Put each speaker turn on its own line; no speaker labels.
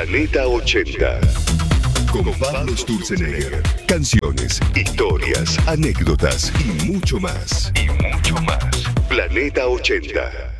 Planeta 80. Con Pablo Sturzenegger. Canciones, historias, anécdotas y mucho más. Planeta 80.